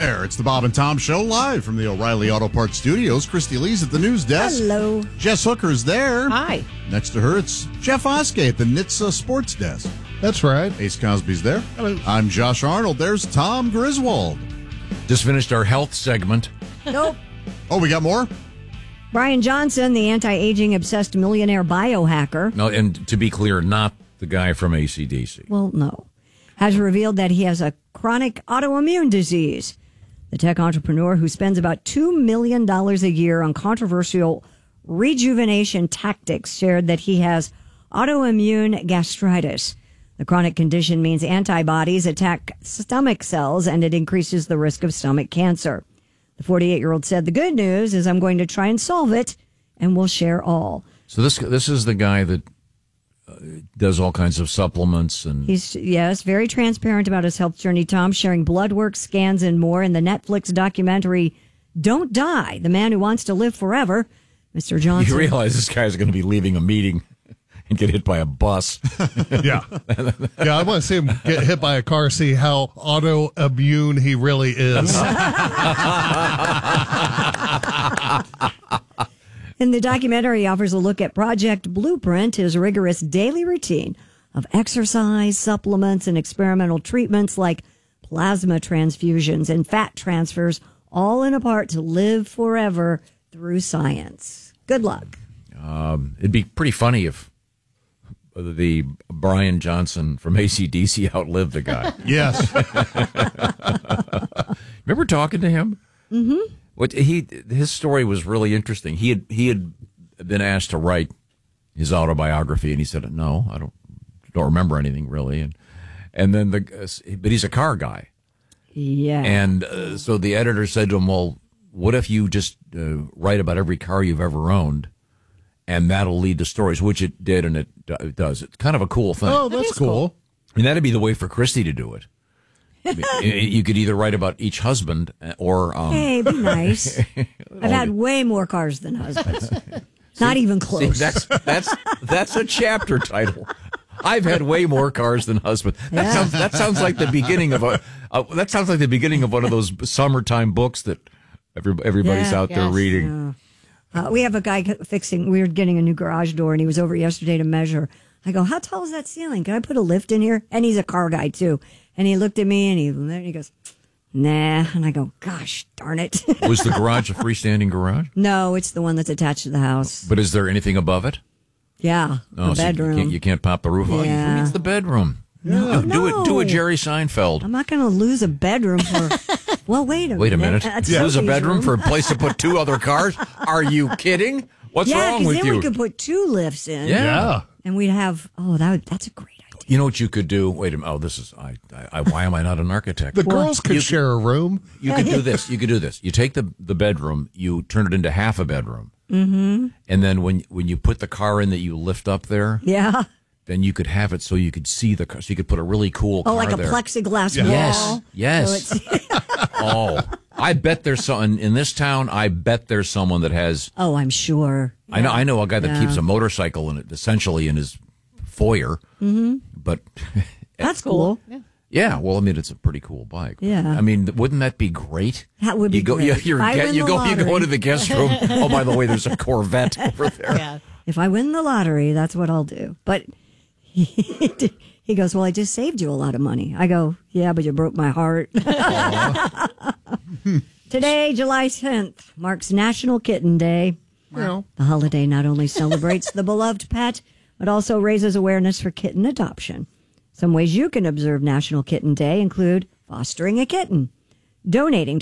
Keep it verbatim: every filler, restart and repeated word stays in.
There, it's the Bob and Tom Show live from the O'Reilly Auto Parts Studios. Christy Lee's at the news desk. Hello. Jess Hooker's there. Hi. Next to her, it's Jeff Oskey at the N H T S A Sports Desk. That's right. Ace Cosby's there. Hello. I'm Josh Arnold. There's Tom Griswold. Just finished our health segment. Nope. Oh, we got more? Brian Johnson, the anti-aging obsessed millionaire biohacker. No, and to be clear, not the guy from A C D C. Well, no. Has revealed that he has a chronic autoimmune disease. The tech entrepreneur, who spends about two million dollars a year on controversial rejuvenation tactics, shared that he has autoimmune gastritis. The chronic condition means antibodies attack stomach cells and it increases the risk of stomach cancer. The forty-eight-year-old said, "The good news is I'm going to try and solve it, and we'll share all." So this this is the guy that uh, does all kinds of supplements and He's, yes, very transparent about his health journey, Tom, sharing blood work, scans, and more in the Netflix documentary Don't Die, The Man Who Wants to Live Forever. Mister Johnson. You realize this guy's going to be leaving a meeting and get hit by a bus. Yeah. Yeah, I want to see him get hit by a car, see how autoimmune he really is. In the documentary, he offers a look at Project Blueprint, his rigorous daily routine of exercise, supplements, and experimental treatments like plasma transfusions and fat transfers, all in a part to live forever through science. Good luck. Um, it'd be pretty funny if the Brian Johnson from A C D C outlived the guy. Yes. Remember talking to him? Mm-hmm. What he his story was really interesting. He had he had been asked to write his autobiography, and he said, "No, I don't don't remember anything really." And and then the but he's a car guy, Yeah. and uh, so the editor said to him, "Well, what if you just uh, write about every car you've ever owned, and that'll lead to stories?" Which it did, and it, it does. It's kind of a cool thing. Oh, that's cool. cool. And that'd be the way for Christy to do it. I mean, you could either write about each husband or um, Hey, be nice. I've had way more cars than husbands. Not even close. See, that's that's that's a chapter title. I've had way more cars than husband. That Yeah. sounds that sounds like the beginning of a uh, that sounds like the beginning of one of those summertime books that every, everybody's Yeah. out there Yes. reading. Uh, we have a guy fixing, we were getting a new garage door, and he was over yesterday to measure. I go, "How tall is that ceiling? Can I put a lift in here?" And he's a car guy, too. And he looked at me, and he, and he goes, "Nah." And I go, "Gosh, darn it." Was the garage a freestanding garage? No, it's the one that's attached to the house. But is there anything above it? Yeah, Oh, the so you bedroom. can't, you can't pop the roof off. Yeah. It's the bedroom. No, do, do it. Do a no. Jerry Seinfeld. I'm not going to lose a bedroom for, well, wait a Wait a minute. minute. That's Lose a Sophie's bedroom room. for a place to put two other cars? Are you kidding? What's yeah, wrong because with then you? we could put two lifts in. Yeah. Yeah. And we'd have, oh, that would, that's a great idea. You know what you could do? Wait a minute. Oh, this is I. I, I why am I not an architect? The girls could you- share a room. You could do this. You could do this. You take the the bedroom, you turn it into half a bedroom, mm-hmm. and then when when you put the car in that you lift up there, Yeah. then you could have it so you could see the car. So you could put a really cool Oh, car like a there. plexiglass Yeah. wall. Yes. So Yes. it's, Oh, I bet there's someone in this town. I bet there's someone that has. oh, I'm sure. I know. I know a guy that Yeah. keeps a motorcycle in it, essentially in his foyer. Mm-hmm. But That's cool. yeah, well, I mean, it's a pretty cool bike. Yeah. I mean, wouldn't that be great? That would be you go, great. You, you're, If I get- win you the go, you go lottery. into the guest room. Oh, by the way, there's a Corvette over there. Yeah. If I win the lottery, that's what I'll do. But he, he goes, "Well, I just saved you a lot of money." I go, "Yeah, but you broke my heart." Today, July tenth, marks National Kitten Day. Well, The holiday not only celebrates the beloved pet, but also raises awareness for kitten adoption. Some ways you can observe National Kitten Day include fostering a kitten, donating